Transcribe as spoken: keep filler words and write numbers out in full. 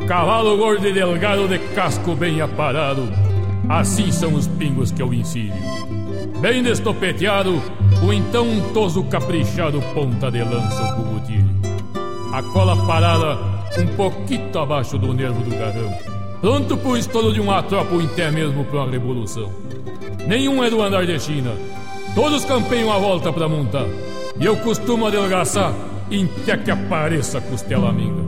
Cavalo gordo e delgado de casco bem aparado, assim são os pingos que eu ensino. Bem destopeteado, o então untoso caprichado ponta de lança o cubutilho. A cola parada um pouquinho abaixo do nervo do garrão, pronto pro estouro de uma tropa ou até mesmo pra uma revolução. Nenhum é do andar de China, todos campeiam a volta pra montar, e eu costumo adelgaçar até que apareça a costela minga.